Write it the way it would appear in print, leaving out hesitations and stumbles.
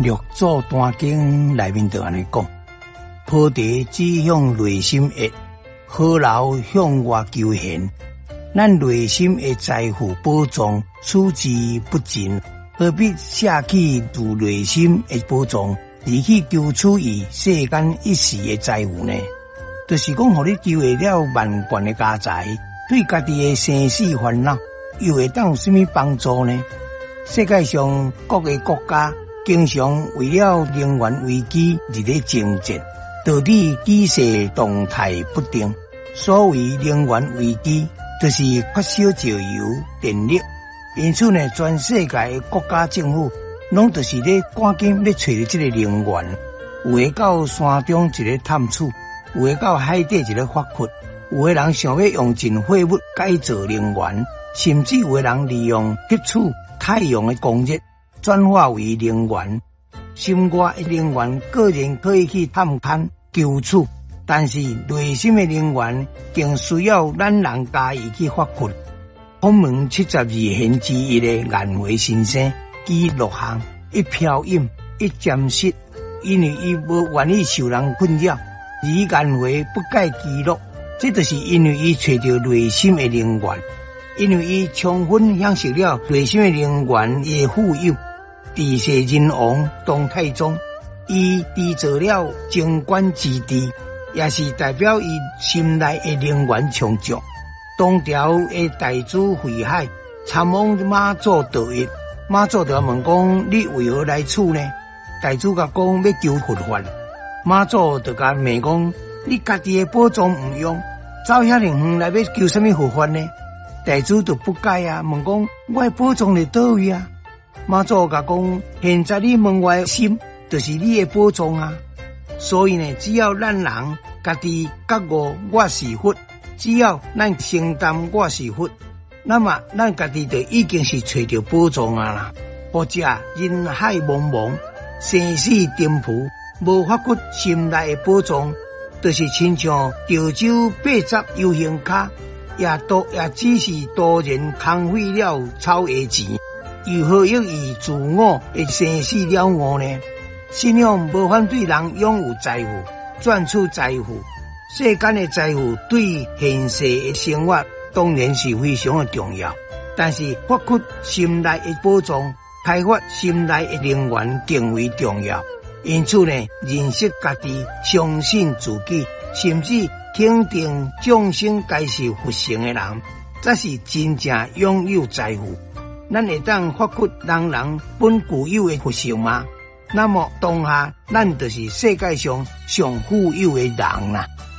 六祖坛经内面就安尼讲：菩提只向内心悦，好劳向外求贤。咱内心的财富宝藏取之不尽，何必舍弃自内心的宝藏，而去求取于世间一时的财富呢？就是讲，互你求会了万贯的家财，对家己的生死烦恼，又会当有什么帮助呢？世界上各个国家经常为了能源危机而咧争战，导致局势动态不定。所谓能源危机，就是缺少石油、电力。因此呢，全世界的国家政府拢就是咧赶紧要找到这个能源。有的到山中一个探取，有的到海底一个发掘，有的人想要用尽废物改造能源，甚至有的人利用吸取太阳的光热转化为能源。心外的能源个人可以去探勘求取，但是内心的能源更需要咱人家己去发掘。孔门72贤之一的颜回先生，记录下一飘饮一沾湿，因为伊无愿意受人困扰，而颜回不改记录，这就是因为伊找到内心的能源，因为伊充分享受了内心的能源的富有。地势人王唐太宗，伊缔造了贞观之治，也是代表伊心内的能源充足。当朝的大珠慧海参望马祖道义，马祖就问讲：你为何来此呢？大珠甲讲要求佛法，马祖就甲骂讲：你家己的宝藏唔用，走遐尼远来要求什么佛法呢？大珠就不解啊，问讲：我的宝藏在倒位啊？马祖甲讲：现在你问我的心，就是你的宝藏啊。所以呢，只要咱人家己觉悟我是佛，只要咱承担我是佛，那么咱家己就已经是找到宝藏啊啦。或者人海茫茫，生死颠扑，无发掘心内的宝藏，就是亲像潮州80游行卡，也只是多人浪费了草野钱。又何益于自我的生死了悟呢？信仰无反对人拥有财富，赚取财富。世间的财富对现实的生活当然是非常的重要，但是发掘心内的宝藏，开发心内的能源更为重要。因此呢，认识家己，相信自己，甚至肯定众生皆是佛性的人，才是真正拥有财富。咱会当发掘人本具有的佛性吗？那么当下咱就是世界上上富有的人啦。